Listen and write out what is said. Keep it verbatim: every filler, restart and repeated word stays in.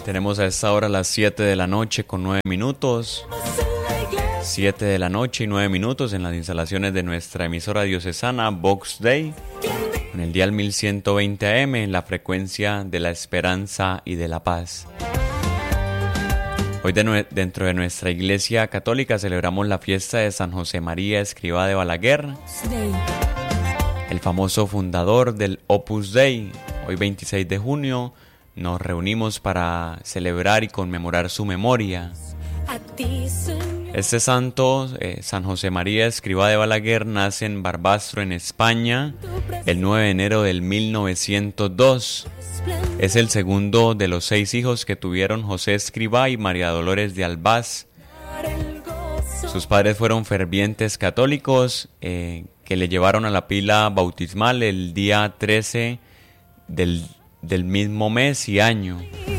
Tenemos a esta hora las siete de la noche con nueve minutos. siete de la noche y nueve minutos en las instalaciones de nuestra emisora diocesana Vox Dei, en el dial mil ciento veinte A M, en la frecuencia de la esperanza y de la paz. Hoy de nue- dentro de nuestra iglesia católica celebramos la fiesta de San José María Escrivá de Balaguer, el famoso fundador del Opus Dei. Hoy veintiséis de junio nos reunimos para celebrar y conmemorar su memoria. Este santo, eh, San José María Escrivá de Balaguer, nace en Barbastro, en España, el nueve de enero del mil novecientos dos. Es el segundo de los seis hijos que tuvieron José Escrivá y María Dolores de Albaz. Sus padres fueron fervientes católicos eh, que le llevaron a la pila bautismal el día trece del, del mismo mes y año.